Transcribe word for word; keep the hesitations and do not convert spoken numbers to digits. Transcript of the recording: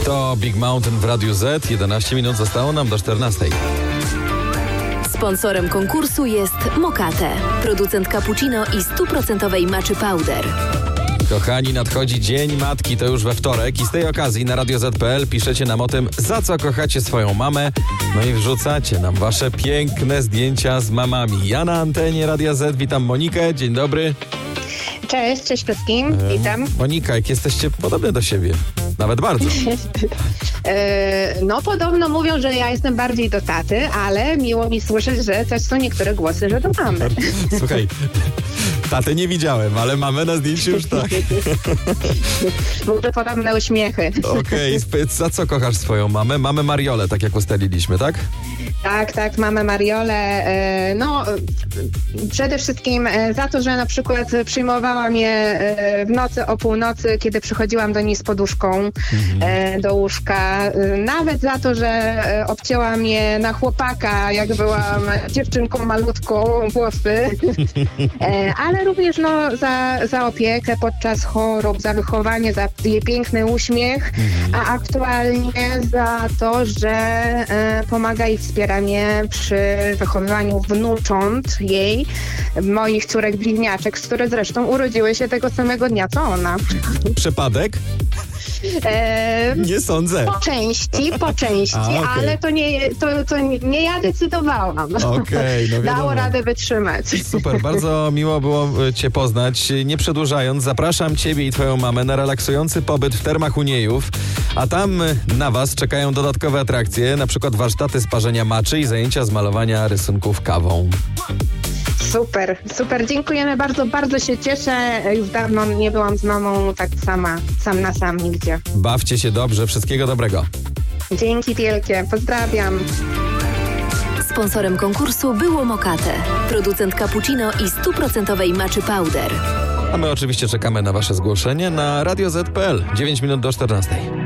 To Big Mountain w Radiu Z. jedenaście minut zostało nam do czternastej. Sponsorem konkursu jest Mokate, producent cappuccino i stuprocentowej matcha powder. Kochani, nadchodzi Dzień Matki, to już we wtorek i z tej okazji na radio zet kropka pe el piszecie nam o tym, za co kochacie swoją mamę, no i wrzucacie nam wasze piękne zdjęcia z mamami. Ja na antenie Radia Z witam Monikę, dzień dobry. Cześć, cześć wszystkim, witam. Monika, jak jesteście podobne do siebie, nawet bardzo. No podobno mówią, że ja jestem bardziej do taty, ale miło mi słyszeć, że też są niektóre głosy, że do mamy. Słuchaj, tatę nie widziałem, ale mamę na zdjęciu już tak. Może podobne uśmiechy. Okej, okay. Za co kochasz swoją mamę? Mamę Mariolę, tak jak ustaliliśmy, tak? Tak, tak, mamę Mariolę. No, przede wszystkim za to, że na przykład przyjmowała mnie w nocy o północy, kiedy przychodziłam do niej z poduszką mhm. do łóżka. Nawet za to, że obcięła mnie na chłopaka, jak byłam dziewczynką malutką, włosy. Ale również no, za, za opiekę podczas chorób, za wychowanie, za jej piękny uśmiech, a aktualnie za to, że pomaga i wspiera mnie przy wychowywaniu wnucząt jej, moich córek bliźniaczek, które zresztą urodziły się tego samego dnia, co ona. Przypadek? E, nie sądzę. Po części, po części, A, okay. ale to nie, to, to nie ja decydowałam. Okay, no Dało radę wytrzymać. Super, bardzo miło było Cię poznać. Nie przedłużając, zapraszam Ciebie i Twoją mamę na relaksujący pobyt w Termach Uniejów, a tam na Was czekają dodatkowe atrakcje, na przykład warsztaty z parzenia maczy i zajęcia z malowania rysunków kawą. Super, super, dziękujemy bardzo, bardzo się cieszę. Już dawno nie byłam z mamą tak sama, sam na sam nigdzie. Bawcie się dobrze, wszystkiego dobrego. Dzięki wielkie, pozdrawiam. Sponsorem konkursu było Mokate, producent cappuccino i stuprocentowej matcha powder. A my oczywiście czekamy na Wasze zgłoszenie na radio zet kropka pe el. dziewięć minut do czternastej.